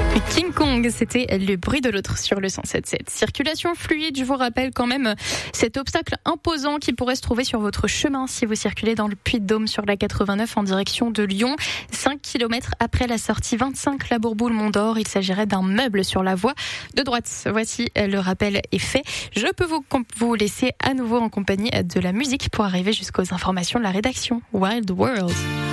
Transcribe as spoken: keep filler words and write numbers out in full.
King Kong, c'était le bruit de l'autre sur le cent sept virgule sept. Circulation fluide, je vous rappelle quand même cet obstacle imposant qui pourrait se trouver sur votre chemin si vous circulez dans le Puy-de-Dôme sur la quatre-vingt-neuf en direction de Lyon. cinq kilomètres après la sortie vingt-cinq La Bourboule-Mont-d'Or, il s'agirait d'un meuble sur la voie de droite. Voici, le rappel est fait. Je peux vous, vous laisser à nouveau en compagnie de la musique pour arriver jusqu'aux informations de la rédaction. Wild World.